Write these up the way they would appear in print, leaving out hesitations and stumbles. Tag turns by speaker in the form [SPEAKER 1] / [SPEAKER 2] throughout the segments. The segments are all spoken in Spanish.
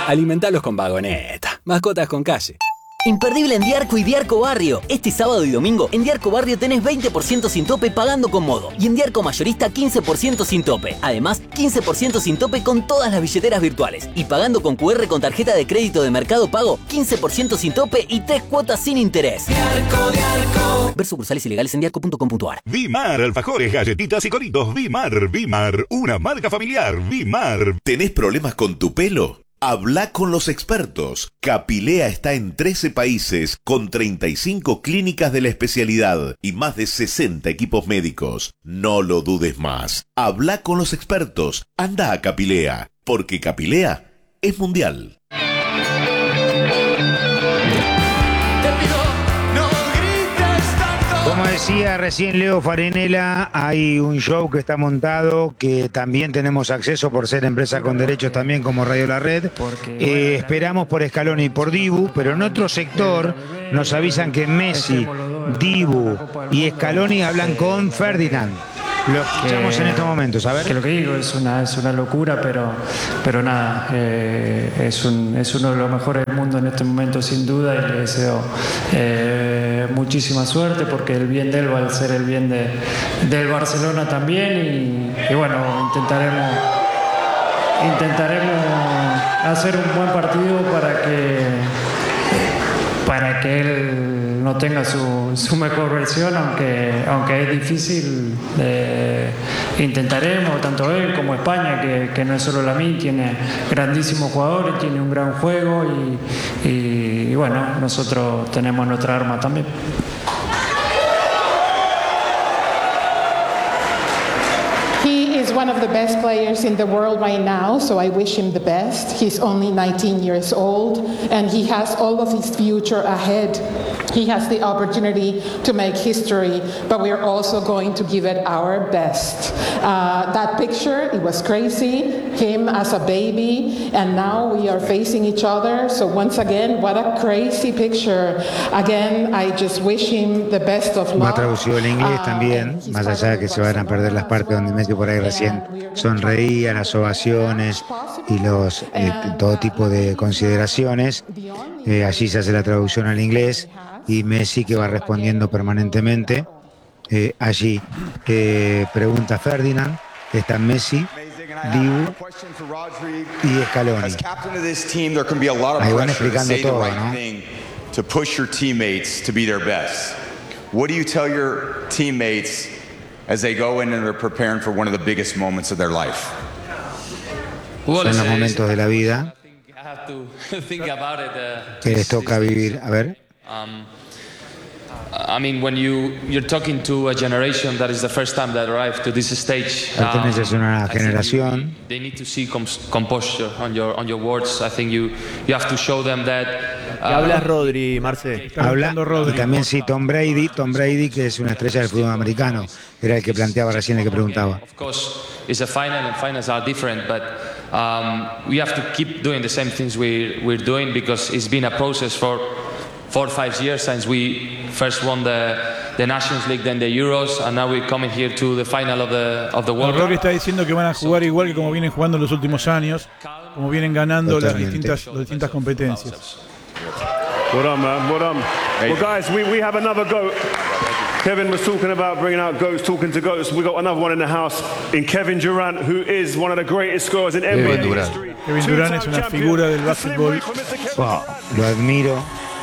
[SPEAKER 1] Alimentalos con Vagoneta. Mascotas con calle.
[SPEAKER 2] Imperdible en Diarco y Diarco Barrio. Este sábado y domingo en Diarco Barrio tenés 20% sin tope pagando con modo. Y en Diarco Mayorista 15% sin tope. Además, 15% sin tope con todas las billeteras virtuales. Y pagando con QR con tarjeta de crédito de Mercado Pago, 15% sin tope y 3 cuotas sin interés. Diarco. Ver sucursales ilegales en diarco.com.ar.
[SPEAKER 3] Vimar, alfajores, galletitas y coritos. Vimar, una marca familiar. Vimar.
[SPEAKER 4] ¿Tenés problemas con tu pelo? Habla con los expertos. Capilea está en 13 países con 35 clínicas de la especialidad y más de 60 equipos médicos. No lo dudes más. Habla con los expertos. Anda a Capilea, porque Capilea es mundial.
[SPEAKER 5] Como decía recién Leo Farinella, hay un show que está montado que también tenemos acceso por ser empresa con derechos también como Radio La Red. Esperamos por Scaloni y por Dibu, pero en otro sector nos avisan que Messi, Dibu y Scaloni hablan con Ferdinand. Lo escuchamos en estos momentos, a ver.
[SPEAKER 6] Que lo que digo es una locura, pero nada, es uno de los mejores del mundo en este momento sin duda, y le deseo muchísima suerte, porque el bien de él va a ser el bien del Barcelona también, y bueno, intentaremos hacer un buen partido para que él no tenga su mejor versión, aunque es difícil. Intentaremos, tanto él como España, que no es solo la mí, tiene grandísimos jugadores, tiene un gran juego, y bueno, nosotros tenemos nuestra arma también.
[SPEAKER 7] He is one of the best players in the world right now, so I wish him the best. He's only 19 years old, and he has all of his future ahead. He has the opportunity to make history, but we are also going to give it our best. That picture, it was crazy, him as a baby, and now we are facing each other. So once again, what a crazy picture. Again, I just wish him the best of luck.
[SPEAKER 5] Va traducido al inglés también, más allá de que se van a perder las partes donde Messi por ahí recién sonreía, las ovaciones y todo tipo de consideraciones. Allí se hace la traducción al inglés. Y Messi, que va respondiendo permanentemente. Allí pregunta Ferdinand, están Messi, Dibu y Scaloni. Ahí van explicando todo, ¿no?
[SPEAKER 8] To push your teammates to be their best. What do you tell your teammates as they go in and they're preparing for one of the biggest moments of their life?
[SPEAKER 5] Son los momentos de la vida que les toca vivir. A ver.
[SPEAKER 9] I mean, when you're talking to a generation that is the first time that arrived to this stage,
[SPEAKER 5] perteneces a una generación.
[SPEAKER 9] They need to see composure on your words. I think you have to show them that.
[SPEAKER 10] Habla Rodri, Marce.
[SPEAKER 5] Habla Rodri. Y también sí, Tom Brady, que es una estrella del fútbol americano, era el que planteaba recién, el que preguntaba.
[SPEAKER 9] Of course, it's a final, and finals are different, but we have to keep doing the same things we're doing, because it's been a process for 4 or 5 years since we first won the Nations League, then the Euros, and now we're coming here to the final of the World Cup.
[SPEAKER 11] Rory está diciendo que van a jugar igual que como vienen jugando en los últimos años, como vienen ganando las distintas competencias.
[SPEAKER 12] Well done, man. Well done. Well, guys, we have another goat. Kevin was talking about bringing out goats, talking to goats. We got another one in the house in Kevin Durant, who is one of the greatest scorers in NBA history.
[SPEAKER 11] Kevin Durant es una figura del básquetbol.
[SPEAKER 5] Wow, lo admiro.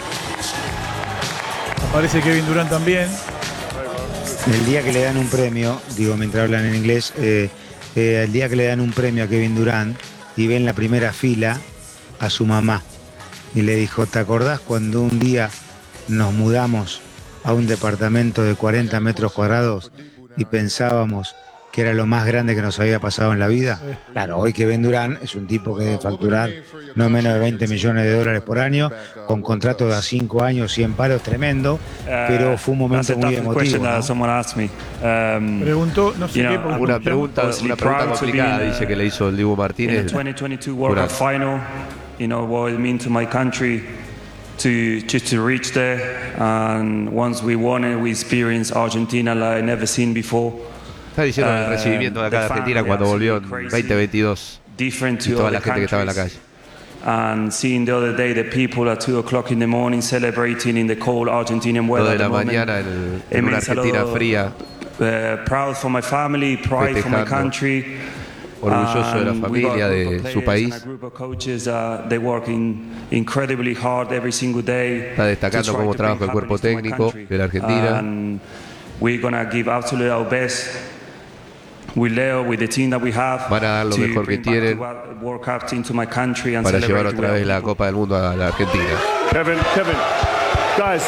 [SPEAKER 11] Aparece Kevin Durant también.
[SPEAKER 5] El día que le dan un premio, digo mientras hablan en inglés, el día que le dan un premio a Kevin Durant y ven la primera fila a su mamá y le dijo, ¿te acordás cuando un día nos mudamos a un departamento de 40 metros cuadrados y pensábamos que era lo más grande que nos había pasado en la vida? Claro, hoy Kevin Durant es un tipo que debe facturar no menos de $20 millones por año, con contrato de a 5 años, 100 palos, tremendo, pero fue un momento muy emotivo, ¿no?
[SPEAKER 11] Preguntó, no sé qué,
[SPEAKER 10] una pregunta complicada, dice que le hizo el Dibu Martínez.
[SPEAKER 6] In the 2022 World Cup final, you know what it means to my country to reach there, and once we won it, we experienced Argentina like never seen before.
[SPEAKER 10] Está diciendo el recibimiento de acá de Argentina cuando volvió en 2022 y toda la gente que estaba en la calle.
[SPEAKER 6] and seeing the other day the people at 2 o'clock in the morning celebrating in the cold Argentinian weather.
[SPEAKER 10] Lo de la
[SPEAKER 6] at the moment,
[SPEAKER 10] mañana en una Argentina fría.
[SPEAKER 6] Proud for my family, pride for my country.
[SPEAKER 10] Orgulloso de la familia, de su país.
[SPEAKER 6] Está
[SPEAKER 10] destacando cómo trabaja el cuerpo técnico de la Argentina. Van a dar lo mejor que tienen para llevar otra vez la Copa del Mundo a la Argentina.
[SPEAKER 12] Kevin, guys.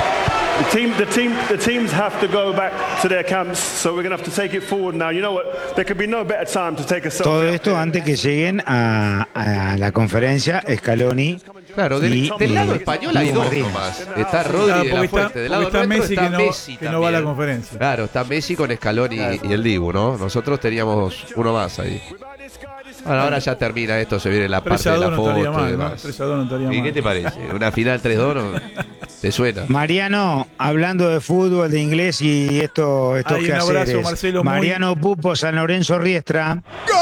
[SPEAKER 12] The teams have to go back to their camps, so we're going to have to take it forward now. You know what? There could be no better time to take a selfie.
[SPEAKER 5] Todo esto antes que lleguen a la conferencia Scaloni.
[SPEAKER 10] Claro, del lado español hay dos nomás. Está Rodri de la Fuente. Del lado
[SPEAKER 11] está
[SPEAKER 10] nuestro
[SPEAKER 11] Messi
[SPEAKER 10] está Messi
[SPEAKER 11] que
[SPEAKER 10] también.
[SPEAKER 11] no va a la conferencia.
[SPEAKER 10] Claro, está Messi con Scaloni y el Dibu, ¿no? Nosotros teníamos uno más ahí. Bueno, ahora ya termina esto, se viene la parte de la foto y demás. ¿Y qué te parece? ¿Una final 3-2? ¿No? ¿Te suena?
[SPEAKER 5] Mariano, hablando de fútbol, de inglés y estos
[SPEAKER 11] un abrazo,
[SPEAKER 5] quehaceres.
[SPEAKER 11] Marcelo,
[SPEAKER 5] Mariano Pupo, San Lorenzo Riestra.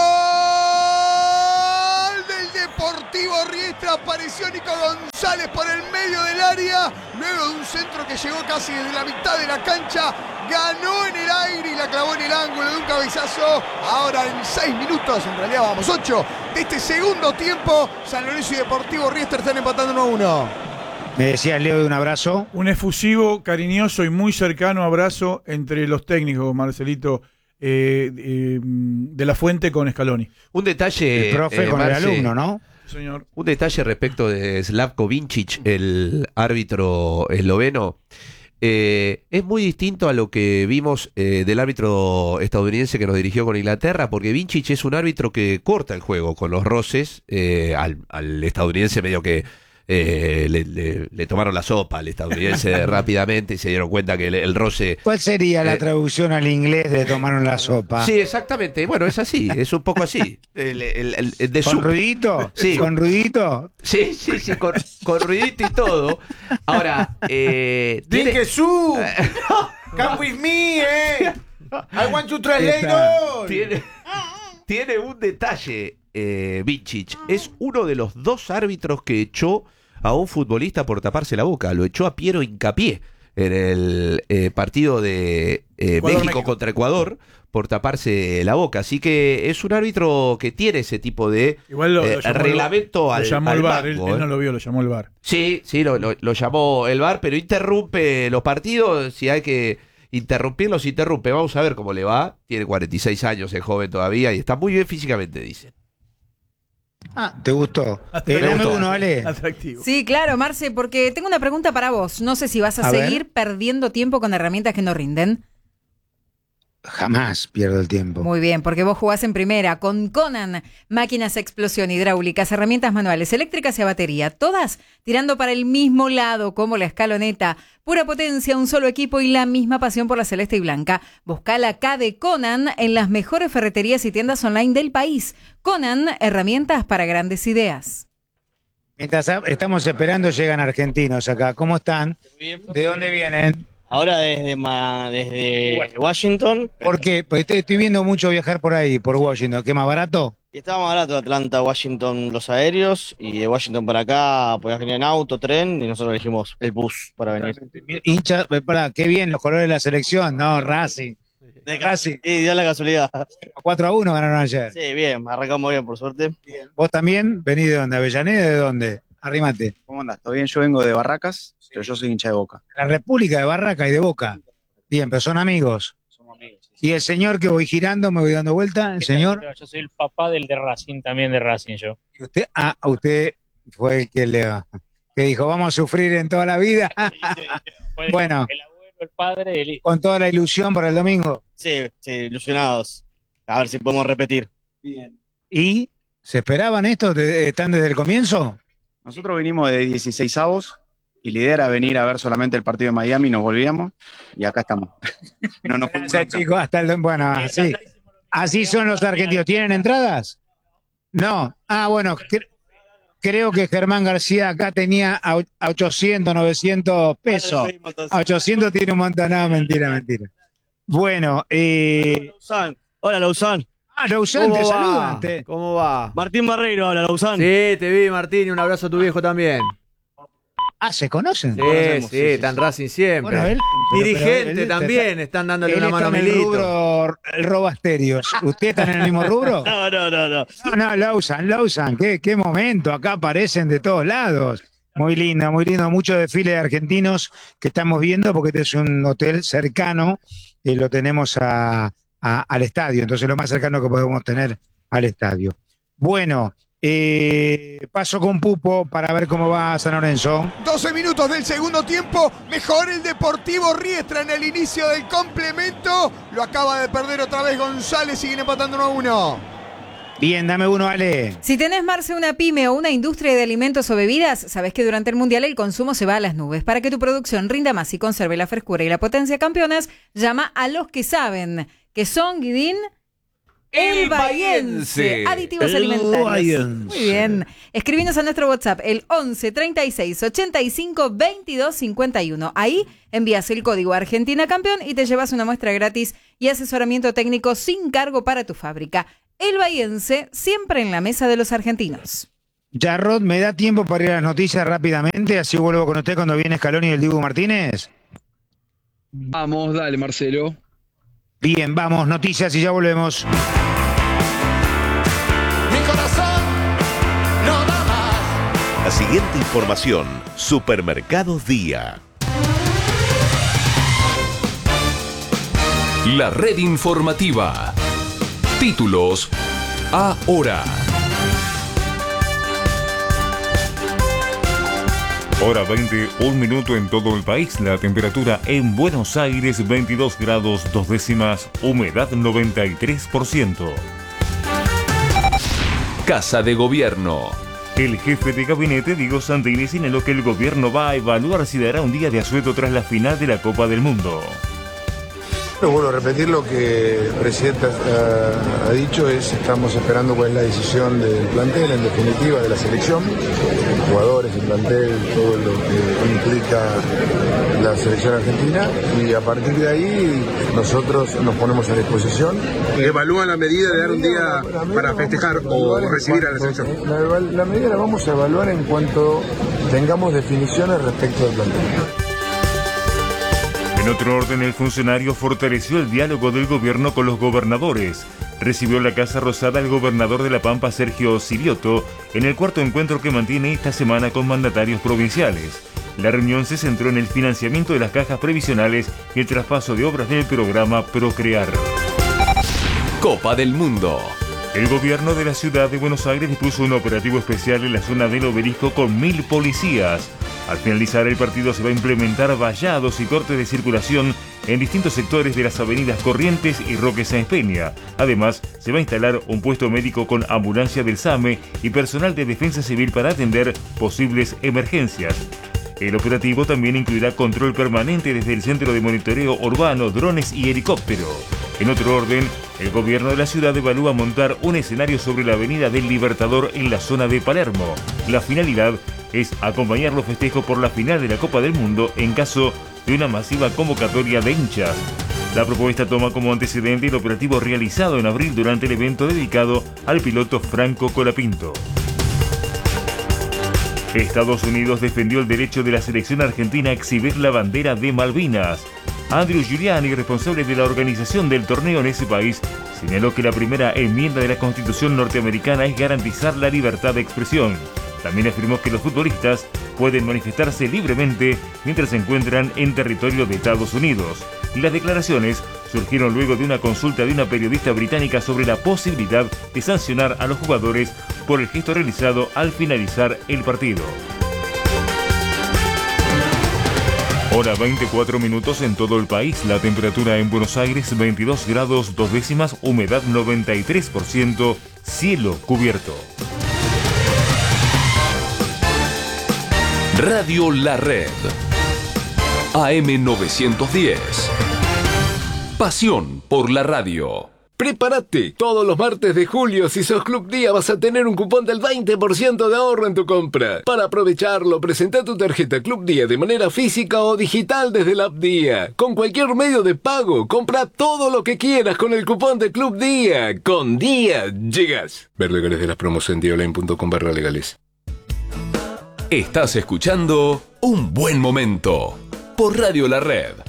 [SPEAKER 13] ¡Gol del Deportivo Riestra! Apareció Nico González por el medio del área, luego de un centro que llegó casi desde la mitad de la cancha, ganó en el aire y la clavó en el ángulo de un cabezazo. Ahora en 6 minutos, en realidad vamos 8, de este segundo tiempo, San Lorenzo y Deportivo Riestra están empatando 1-1.
[SPEAKER 5] Me decía Leo de un abrazo.
[SPEAKER 11] Un efusivo, cariñoso y muy cercano abrazo entre los técnicos, Marcelito, de la Fuente con Scaloni.
[SPEAKER 10] Un detalle.
[SPEAKER 5] El profe con
[SPEAKER 10] Marce,
[SPEAKER 5] el alumno, ¿no?
[SPEAKER 11] Señor.
[SPEAKER 10] Un detalle respecto de Slavko Vincic, el árbitro esloveno. Es muy distinto a lo que vimos del árbitro estadounidense que nos dirigió con Inglaterra, porque Vincic es un árbitro que corta el juego con los roces. Al estadounidense medio que le tomaron la sopa al estadounidense rápidamente y se dieron cuenta que el roce...
[SPEAKER 5] ¿Cuál sería la traducción al inglés de tomaron la sopa?
[SPEAKER 10] Sí, exactamente. Bueno, es así, es un poco así.
[SPEAKER 5] ¿Con ruidito?
[SPEAKER 10] Sí.
[SPEAKER 5] ¿Con ruidito?
[SPEAKER 10] Sí, con ruidito y todo. Ahora,
[SPEAKER 14] Drink Jesús. Come with me, I want to translate.
[SPEAKER 10] Tiene un detalle, Vincic. Es uno de los 2 árbitros que echó a un futbolista por taparse la boca. Lo echó a Piero Hincapié en el partido de México contra Ecuador por taparse la boca. Así que es un árbitro que tiene ese tipo de reglamento al
[SPEAKER 11] llamó el VAR,
[SPEAKER 10] mango,
[SPEAKER 11] él no lo vio, lo llamó el VAR.
[SPEAKER 10] Sí, lo llamó el VAR, pero interrumpe los partidos. Si hay que interrumpirlos, interrumpe. Vamos a ver cómo le va. Tiene 46 años, es joven todavía y está muy bien físicamente, dicen.
[SPEAKER 5] ¿Te gustó? Dame uno, Ale.
[SPEAKER 11] Atractivo.
[SPEAKER 15] Sí, claro, Marce, porque tengo una pregunta para vos. No sé si vas a seguir perdiendo tiempo con herramientas que no rinden.
[SPEAKER 5] Jamás pierdo el tiempo.
[SPEAKER 15] Muy bien, porque vos jugás en primera con Conan, máquinas a explosión, hidráulicas, herramientas manuales, eléctricas y a batería, todas tirando para el mismo lado como la escaloneta. Pura potencia, un solo equipo y la misma pasión por la celeste y blanca. Busca la K de Conan en las mejores ferreterías y tiendas online del país. Conan, herramientas para grandes ideas.
[SPEAKER 5] Mientras estamos esperando, llegan argentinos acá. ¿Cómo están? ¿De dónde vienen?
[SPEAKER 16] Ahora desde Washington.
[SPEAKER 5] ¿Por qué? Pues estoy viendo mucho viajar por ahí, por Washington. ¿Qué más barato?
[SPEAKER 16] Y estaba más barato Atlanta, Washington, los aéreos. Y de Washington para acá podías venir en auto, tren. Y nosotros elegimos el bus para venir.
[SPEAKER 5] Hincha, qué bien los colores de la selección. No, Racing.
[SPEAKER 16] De Racing. Sí, dio la casualidad.
[SPEAKER 5] 4-1 ganaron ayer.
[SPEAKER 16] Sí, bien. Arrancamos bien, por suerte.
[SPEAKER 5] Bien. ¿Vos también? ¿Venís de dónde? ¿Avellaneda? ¿De dónde? Arrímate.
[SPEAKER 17] ¿Cómo andás? ¿Todo bien? Yo vengo de Barracas, pero yo soy hincha de Boca.
[SPEAKER 5] La República de Barracas y de Boca. Bien, pero son amigos.
[SPEAKER 17] Somos amigos.
[SPEAKER 5] Y el señor que voy girando, me voy dando vuelta, el señor.
[SPEAKER 18] Yo soy el papá del de Racing, también de Racing yo.
[SPEAKER 5] ¿Y usted? Usted fue el que dijo, vamos a sufrir en toda la vida. Bueno,
[SPEAKER 18] el abuelo, el padre, el hijo.
[SPEAKER 5] Con toda la ilusión para el domingo.
[SPEAKER 16] Sí, ilusionados. A ver si podemos repetir.
[SPEAKER 5] Bien. ¿Y se esperaban esto? ¿Están desde el comienzo?
[SPEAKER 17] Nosotros vinimos de 16avos y la idea era venir a ver solamente el partido de Miami, nos volvíamos y acá estamos. No nos fuimos.
[SPEAKER 5] Chicos, bueno, así son los argentinos. ¿Tienen entradas? No. Bueno, creo que Germán García acá tenía a 800, 900 pesos. A 800 tiene un montón. No, mentira. Bueno,
[SPEAKER 16] Hola, Lausanne.
[SPEAKER 5] Lauzán, te saludan.
[SPEAKER 19] ¿Cómo va?
[SPEAKER 16] Martín Barreiro, habla, Lauzán.
[SPEAKER 19] Sí, te vi, Martín, y un abrazo a tu viejo también.
[SPEAKER 5] ¿Se conocen?
[SPEAKER 19] Sí, está en Racing siempre.
[SPEAKER 5] Bueno,
[SPEAKER 19] Dirigente
[SPEAKER 5] él
[SPEAKER 19] también, están dándole una mano a
[SPEAKER 5] en el
[SPEAKER 19] Milito.
[SPEAKER 5] rubro, el robasterios. ¿Ustedes están en el mismo rubro?
[SPEAKER 16] No.
[SPEAKER 5] Lauzán, qué momento. Acá aparecen de todos lados. Muy lindo. Mucho desfile de argentinos que estamos viendo porque este es un hotel cercano y lo tenemos al estadio. Entonces, lo más cercano que podemos tener al estadio. Bueno. Paso con Pupo para ver cómo va San Lorenzo.
[SPEAKER 13] 12 minutos del segundo tiempo. Mejor el Deportivo Riestra en el inicio del complemento. Lo acaba de perder otra vez González. Siguen empatando 1-1.
[SPEAKER 5] Bien, dame uno, Ale.
[SPEAKER 15] Si tenés, Marce, una pyme o una industria de alimentos o bebidas, sabés que durante el Mundial el consumo se va a las nubes. Para que tu producción rinda más y conserve la frescura y la potencia campeonas, llama a los que saben, que son, Guidín, El Bahiense. Aditivos alimentarios. Muy bien. Escribinos a nuestro WhatsApp, el 11 36 85 22 51. Ahí envías el código Argentina Campeón y te llevas una muestra gratis y asesoramiento técnico sin cargo para tu fábrica. El Bahiense, siempre en la mesa de los argentinos.
[SPEAKER 5] Ya, Rod, ¿me da tiempo para ir a las noticias rápidamente? Así vuelvo con usted cuando viene Scaloni y el Dibu Martínez.
[SPEAKER 20] Vamos, dale, Marcelo.
[SPEAKER 5] Bien, vamos, noticias y ya volvemos.
[SPEAKER 4] La siguiente información, Supermercados Día.
[SPEAKER 21] La red informativa. Títulos ahora.
[SPEAKER 22] Hora 20, 1 minuto en todo el país. La temperatura en Buenos Aires 22 grados 2 décimas, humedad 93%.
[SPEAKER 21] Casa de Gobierno.
[SPEAKER 22] El jefe de gabinete, Diego Santini, señaló que el gobierno va a evaluar si dará un día de asueto tras la final de la Copa del Mundo.
[SPEAKER 23] No vuelvo a repetir lo que el presidente ha dicho, estamos esperando cuál es la decisión del plantel, en definitiva de la selección, jugadores, el plantel, todo lo que implica la selección argentina, y a partir de ahí nosotros nos ponemos a disposición.
[SPEAKER 24] ¿Evalúan la medida de dar un día para festejar o recibir a la selección?
[SPEAKER 23] La medida la vamos a evaluar en cuanto tengamos definiciones respecto del plantel.
[SPEAKER 22] En otro orden, el funcionario fortaleció el diálogo del gobierno con los gobernadores. Recibió en la Casa Rosada al gobernador de La Pampa, Sergio Sirioto, en el cuarto encuentro que mantiene esta semana con mandatarios provinciales. La reunión se centró en el financiamiento de las cajas previsionales y el traspaso de obras del programa Procrear.
[SPEAKER 21] Copa del Mundo.
[SPEAKER 22] El gobierno de la ciudad de Buenos Aires dispuso un operativo especial en la zona del Obelisco con 1.000 policías. Al finalizar el partido se va a implementar vallados y cortes de circulación en distintos sectores de las avenidas Corrientes y Roque Sáenz Peña. Además, se va a instalar un puesto médico con ambulancia del SAME y personal de defensa civil para atender posibles emergencias. El operativo también incluirá control permanente desde el centro de monitoreo urbano, drones y helicóptero. En otro orden, el gobierno de la ciudad evalúa montar un escenario sobre la avenida del Libertador en la zona de Palermo. La finalidad es acompañar los festejos por la final de la Copa del Mundo en caso de una masiva convocatoria de hinchas. La propuesta toma como antecedente el operativo realizado en abril durante el evento dedicado al piloto Franco Colapinto. Estados Unidos defendió el derecho de la selección argentina a exhibir la bandera de Malvinas. Andrew Giuliani, responsable de la organización del torneo en ese país, señaló que la primera enmienda de la Constitución norteamericana es garantizar la libertad de expresión. También afirmó que los futbolistas pueden manifestarse libremente mientras se encuentran en territorio de Estados Unidos. Las declaraciones surgieron luego de una consulta de una periodista británica sobre la posibilidad de sancionar a los jugadores por el gesto realizado al finalizar el partido. Hora 24 minutos en todo el país. La temperatura en Buenos Aires 22 grados 2 décimas, humedad 93%, cielo cubierto.
[SPEAKER 21] Radio La Red. AM 910. Pasión por la radio.
[SPEAKER 1] Prepárate. Todos los martes de julio, si sos Club Día, vas a tener un cupón del 20% de ahorro en tu compra. Para aprovecharlo, presenta tu tarjeta Club Día de manera física o digital desde la app Día. Con cualquier medio de pago, compra todo lo que quieras con el cupón de Club Día. Con Día llegas. Ver legales de las promos en diaonline.com/legales.
[SPEAKER 21] Estás escuchando Un Buen Momento por Radio La Red.